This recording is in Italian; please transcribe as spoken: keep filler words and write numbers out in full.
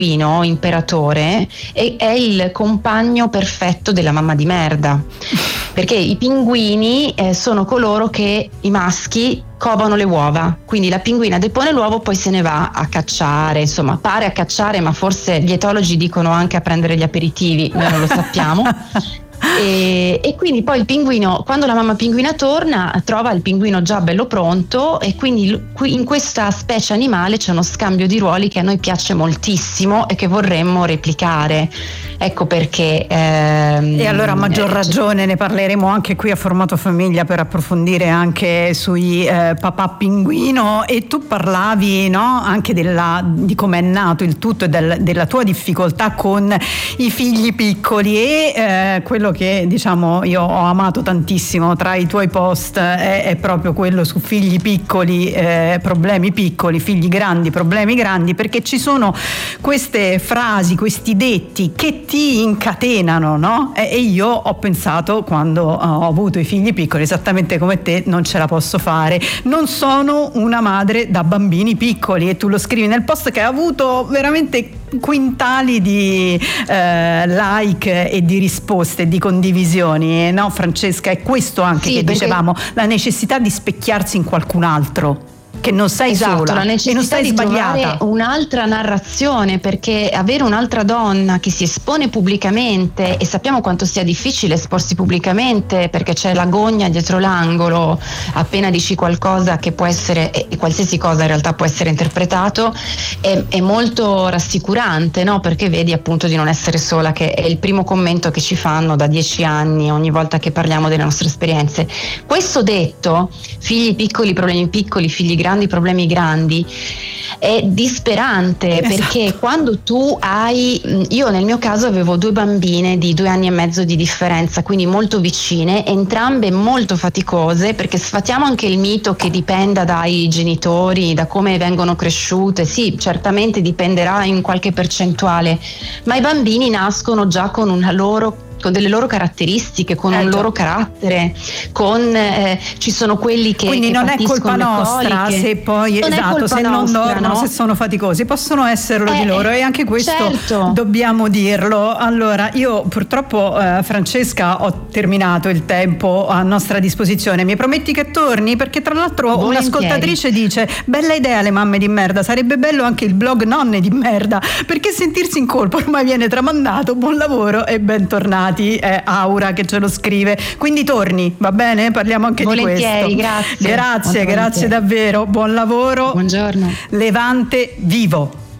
pinguino imperatore è, è il compagno perfetto della mamma di merda, perché i pinguini eh, sono coloro che, i maschi, covano le uova, quindi la pinguina depone l'uovo, poi se ne va a cacciare, insomma pare a cacciare, ma forse gli etologi dicono anche a prendere gli aperitivi, noi non lo sappiamo. E, e quindi poi il pinguino, quando la mamma pinguina torna, trova il pinguino già bello pronto, e quindi in questa specie animale c'è uno scambio di ruoli che a noi piace moltissimo e che vorremmo replicare. Ecco perché ehm, e allora a maggior eh, ragione ne parleremo anche qui a Formato Famiglia, per approfondire anche sui eh, papà pinguino. E tu parlavi, no, anche della, di come è nato il tutto e del, della tua difficoltà con i figli piccoli, e eh, quello che diciamo io ho amato tantissimo tra i tuoi post è, è proprio quello su figli piccoli, eh, problemi piccoli, figli grandi, problemi grandi, perché ci sono queste frasi, questi detti che ti incatenano, no? E, e io ho pensato, quando ho avuto i figli piccoli, esattamente come te, non ce la posso fare, non sono una madre da bambini piccoli. E tu lo scrivi nel post, che ha avuto veramente quintali di eh, like e di risposte e di condivisioni, no Francesca? È questo anche sì, che perché... dicevamo, la necessità di specchiarsi in qualcun altro, che non sei esatto, sola la necessità e non sei di sbagliata. trovare un'altra narrazione, perché avere un'altra donna che si espone pubblicamente, e sappiamo quanto sia difficile esporsi pubblicamente, perché c'è l'agonia dietro l'angolo appena dici qualcosa che può essere, e qualsiasi cosa in realtà può essere interpretato, è, è molto rassicurante, no? Perché vedi appunto di non essere sola, che è il primo commento che ci fanno da dieci anni ogni volta che parliamo delle nostre esperienze. Questo detto, figli piccoli, problemi piccoli, figli grandi, problemi grandi, è disperante, esatto. Perché quando tu hai, io nel mio caso avevo due bambine di due anni e mezzo di differenza, quindi molto vicine, entrambe molto faticose, perché sfatiamo anche il mito che dipenda dai genitori, da come vengono cresciute. Sì, certamente dipenderà in qualche percentuale, ma i bambini nascono già con una loro con delle loro caratteristiche, con eh, un già. loro carattere, con eh, ci sono quelli che quindi che non è colpa nostra coliche. se poi non esatto se non nostra, dormono, no? se sono faticosi, possono esserlo eh, di loro, e anche questo certo. dobbiamo dirlo. Allora io purtroppo eh, Francesca ho terminato il tempo a nostra disposizione. Mi prometti che torni? Perché tra l'altro Volentieri. Un'ascoltatrice dice: bella idea le mamme di merda, sarebbe bello anche il blog nonne di merda, perché sentirsi in colpa ormai viene tramandato. Buon lavoro e bentornati. È Aura che ce lo scrive, quindi torni, va bene? Parliamo anche volentieri, di questo. Grazie, grazie, grazie davvero, buon lavoro. Buongiorno. Levante vivo.